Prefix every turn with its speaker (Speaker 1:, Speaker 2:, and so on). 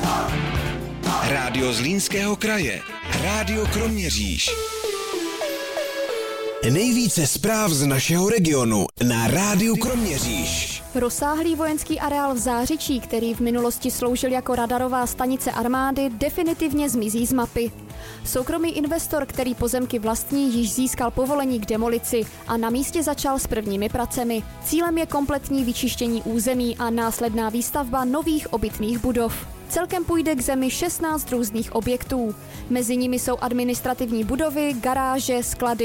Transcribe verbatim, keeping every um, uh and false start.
Speaker 1: Rádio Zlínského kraje. Rádio Kroměříž. Nejvíce zpráv z našeho regionu na Rádiu Kroměříž.
Speaker 2: Rozsáhlý vojenský areál v Zářičí, který v minulosti sloužil jako radarová stanice armády, definitivně zmizí z mapy. Soukromý investor, který pozemky vlastní, již získal povolení k demolici a na místě začal s prvními pracemi. Cílem je kompletní vyčištění území a následná výstavba nových obytných budov. Celkem půjde k zemi šestnáct různých objektů. Mezi nimi jsou administrativní budovy, garáže, sklady